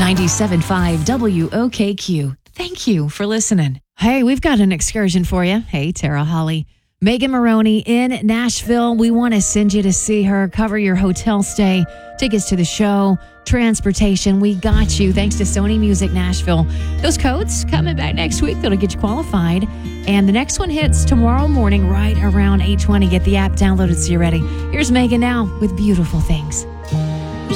97.5 WOKQ. Thank you for listening. Hey, we've got an excursion for you. Hey, Tara Holly. Megan Maroney in Nashville. We want to send you to see her, cover your hotel stay, tickets to the show, transportation. We got you thanks to Sony Music Nashville. Those codes coming back next week. That'll get you qualified. And the next one hits tomorrow morning right around 8:20. Get the app downloaded so you're ready. Here's Megan now with Beautiful Things.